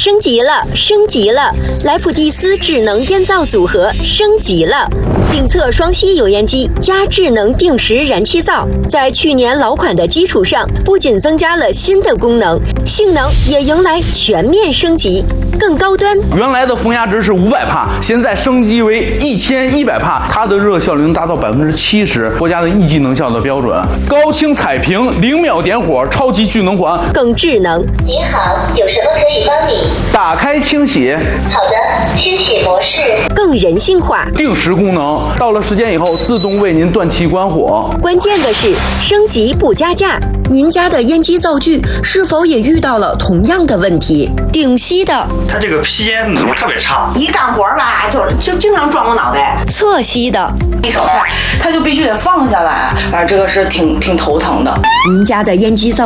升级了，升级了！莱普蒂斯智能烟灶组合升级了，定测双吸油烟机加智能定时燃气灶，在去年老款的基础上，不仅增加了新的功能，性能也迎来全面升级，更高端。 原来的风压值是500帕，现在升级为1100帕，它的热效率能达到70%，国家的1级能效的标准。高清彩屏，0秒点火，超级聚能环， 更智能。 您好，有什么可以帮你？ 打开清洗。 好的，清洗模式。 更人性化， 定时功能，到了时间以后自动为您断气关火。 关键的是升级不加价。 您家的烟机灶具是否也遇到了同样的问题？顶吸的， 它这个吸烟度特别差， 一干活吧就经常撞我脑袋。 侧吸的， 一手菜它就必须得放下来，这个是挺头疼的。 您家的烟机灶